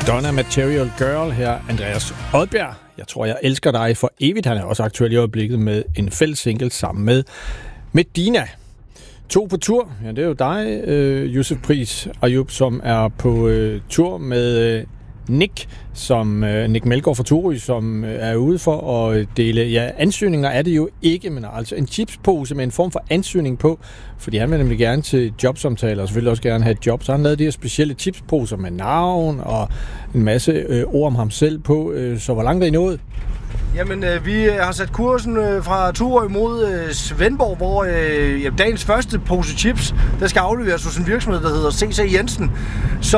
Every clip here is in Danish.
Madonna Material Girl her, Andreas Odbjerg. Jeg tror, jeg elsker dig for evigt. Han er også aktuel i øjeblikket med en fælles single sammen med Medina. 2 på tur. Ja, det er jo dig, Josef Pris Ayub, som er på tur med Nick Melgaard fra Torø, som er ude for at dele. Ja, ansøgninger er det jo ikke, men altså en chipspose med en form for ansøgning på, fordi han vil nemlig gerne til jobsamtaler, og selvfølgelig også gerne have et job. Så han lavede de her specielle chipsposer med navn og en masse ord om ham selv på. Så hvor langt er I nået? Jamen, vi har sat kursen fra Torø mod Svendborg, hvor dagens første pose chips, der skal afleveres hos en virksomhed, der hedder C.C. Jensen. Så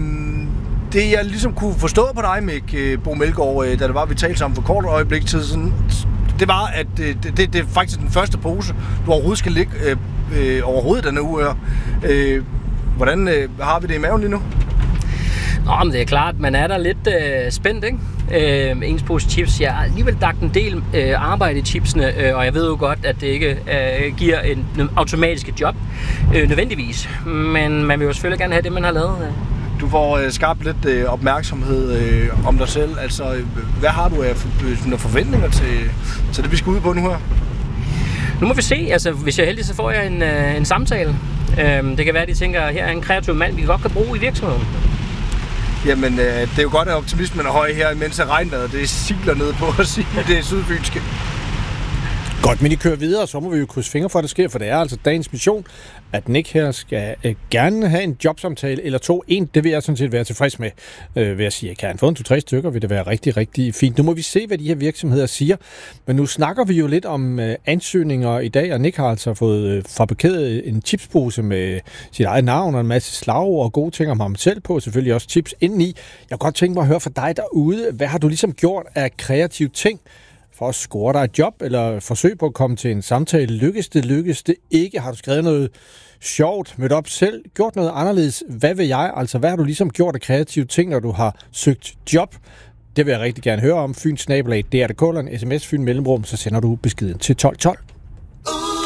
det jeg ligesom kunne forstå på dig, Mick Bo Melgaard, da det var, vi talte sammen for kort øjeblik tid siden, det var, at det er faktisk den første pose, du overhovedet skal ligge overhovedet denne uge her. Hvordan har vi det i maven lige nu? Nå, men det er klart, man er der lidt spændt, ikke? Ens pose chips. Jeg har alligevel lagt en del arbejde i chipsene, og jeg ved jo godt, at det ikke giver en automatisk job, nødvendigvis. Men man vil jo selvfølgelig gerne have det, man har lavet. Du får skabt lidt opmærksomhed om dig selv. Altså, hvad har du af forventninger til det, vi skal ud på nu her? Nu må vi se. Altså, hvis jeg er heldig, så får jeg en samtale. Det kan være, at de tænker, at her er en kreativ mand, vi godt kan bruge i virksomheden. Jamen, det er jo godt, at optimismen er høj her, mens regnvejret det sikler ned på at sige, det er sydfynske. Godt, men I kører videre, så må vi jo krydse fingre for, at det sker, for det er altså dagens mission, at Nick her skal gerne have en jobsamtale eller 2. Det vil jeg sådan set være tilfreds med, ved at sige, kan han få 2-3 stykker, vil det være rigtig, rigtig fint. Nu må vi se, hvad de her virksomheder siger, men nu snakker vi jo lidt om ansøgninger i dag, og Nick har altså fået fabrikeret en chipspose med sit eget navn og en masse slagord og gode ting om ham selv på, selvfølgelig også chips indeni. Jeg kunne godt tænke mig at høre fra dig derude, hvad har du ligesom gjort af kreative ting for at score dig et job, eller forsøg på at komme til en samtale? Lykkes det ikke? Har du skrevet noget sjovt, mødt op selv, gjort noget anderledes? Hvad vil jeg? Altså, hvad har du ligesom gjort af kreative ting, når du har søgt job? Det vil jeg rigtig gerne høre om. Fyn @dr.dk, en sms Fyn mellemrum, så sender du beskeden til 1212.